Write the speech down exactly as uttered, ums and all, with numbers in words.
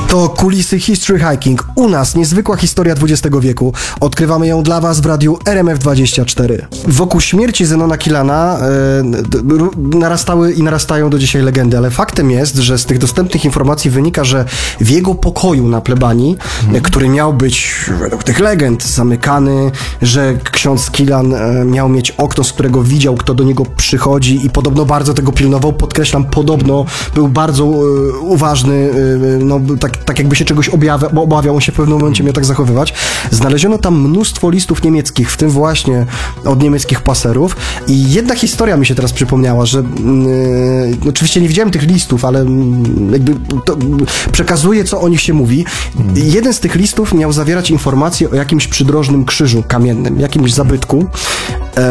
To Kulisy History Hiking. U nas niezwykła historia dwudziestego wieku. Odkrywamy ją dla Was w radiu R M F dwadzieścia cztery. Wokół śmierci Zenona Killana e, narastały i narastają do dzisiaj legendy, ale faktem jest, że z tych dostępnych informacji wynika, że w jego pokoju na plebanii, hmm. który miał być według tych legend zamykany, że ksiądz Killan e, miał mieć okno, z którego widział, kto do niego przychodzi i podobno bardzo tego pilnował. Podkreślam, podobno był bardzo e, uważny, e, no tak tak jakby się czegoś objawia, bo obawiał on się w pewnym momencie miał tak zachowywać. Znaleziono tam mnóstwo listów niemieckich, w tym właśnie od niemieckich paserów i jedna historia mi się teraz przypomniała, że yy, oczywiście nie widziałem tych listów, ale yy, jakby to przekazuje, co o nich się mówi. Jeden z tych listów miał zawierać informacje o jakimś przydrożnym krzyżu kamiennym, jakimś zabytku.